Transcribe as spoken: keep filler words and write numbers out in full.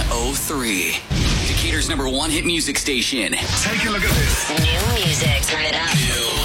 oh three. Decatur's number one hit music station. Take a look at this. New music. Turn it up. New